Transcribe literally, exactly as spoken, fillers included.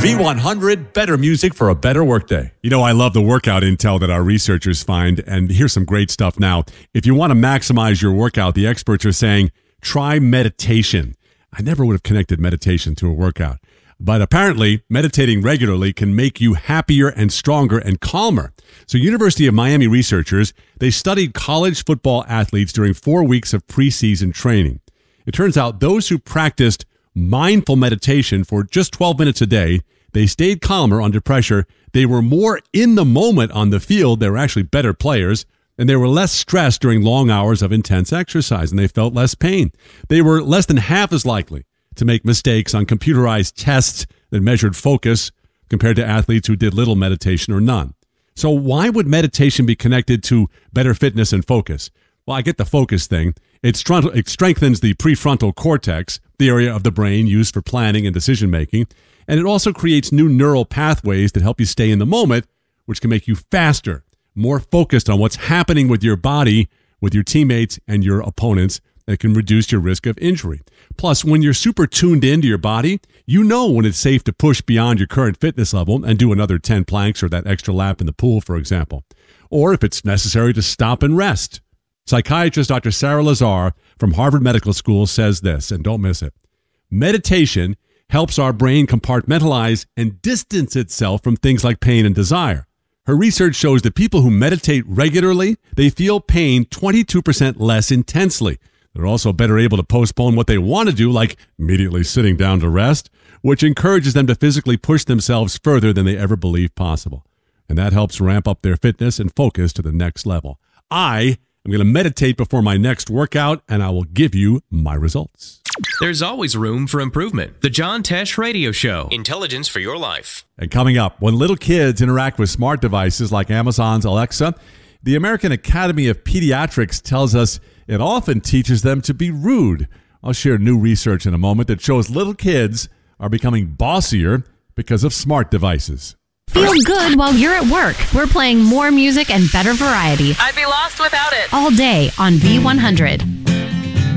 V one hundred, better music for a better workday. You know, I love the workout intel that our researchers find, and here's some great stuff now. If you want to maximize your workout, the experts are saying, try meditation. I never would have connected meditation to a workout. But apparently, meditating regularly can make you happier and stronger and calmer. So University of Miami researchers, they studied college football athletes during four weeks of preseason training. It turns out those who practiced mindful meditation for just twelve minutes a day, they stayed calmer under pressure. They were more in the moment on the field. They were actually better players. And they were less stressed during long hours of intense exercise, and they felt less pain. They were less than half as likely to make mistakes on computerized tests that measured focus compared to athletes who did little meditation or none. So why would meditation be connected to better fitness and focus? Well, I get the focus thing. It, str- it strengthens the prefrontal cortex, the area of the brain used for planning and decision-making, and it also creates new neural pathways that help you stay in the moment, which can make you faster, more focused on what's happening with your body, with your teammates, and your opponents. That can reduce your risk of injury. Plus, when you're super tuned into your body, you know when it's safe to push beyond your current fitness level and do another ten planks or that extra lap in the pool, for example. Or if it's necessary to stop and rest. Psychiatrist Doctor Sarah Lazar from Harvard Medical School says this, and don't miss it. Meditation helps our brain compartmentalize and distance itself from things like pain and desire. Her research shows that people who meditate regularly, they feel pain twenty-two percent less intensely. They're also better able to postpone what they want to do, like immediately sitting down to rest, which encourages them to physically push themselves further than they ever believed possible. And that helps ramp up their fitness and focus to the next level. I am going to meditate before my next workout, and I will give you my results. There's always room for improvement. The John Tesh Radio Show. Intelligence for your life. And coming up, when little kids interact with smart devices like Amazon's Alexa, the American Academy of Pediatrics tells us it often teaches them to be rude. I'll share new research in a moment that shows little kids are becoming bossier because of smart devices. Feel good while you're at work. We're playing more music and better variety. I'd be lost without it. All day on V one hundred.